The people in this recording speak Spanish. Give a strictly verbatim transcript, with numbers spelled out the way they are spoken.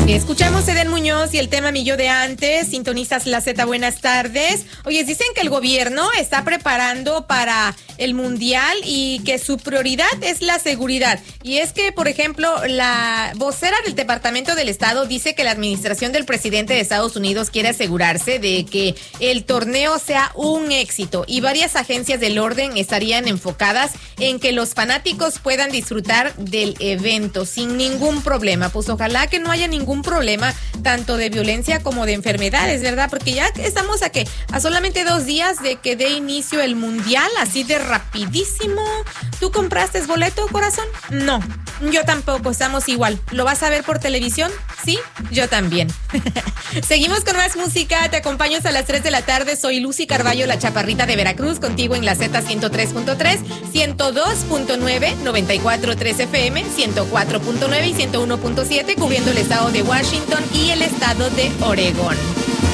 Escuchamos a Eden Muñoz y el tema Mi Yo de Antes. Sintonizas la Z, buenas tardes. Oye, dicen que el gobierno está preparando para el mundial y que su prioridad es la seguridad. Y es que, por ejemplo, la vocera del Departamento del Estado dice que la administración del presidente de Estados Unidos quiere asegurarse de que el torneo sea un éxito, y varias agencias del orden estarían enfocadas en que los fanáticos puedan disfrutar del evento sin ningún problema. Pues ojalá que no haya ningún problema tanto de violencia como de enfermedades, ¿verdad? Porque ya estamos a que a solamente dos días de que dé inicio el mundial, así de rapidísimo. ¿Tú compraste boleto, corazón? No, yo tampoco, estamos igual. ¿Lo vas a ver por televisión? Sí, yo también. Seguimos con más música, te acompaño hasta las tres de la tarde. Soy Lucy Carballo, la chaparrita de Veracruz, contigo en la Z ciento tres punto tres, ciento dos punto nueve, noventa y cuatro punto tres F M, ciento cuatro punto nueve y ciento uno punto siete, cubriendo el estado de Washington y el estado de Oregón.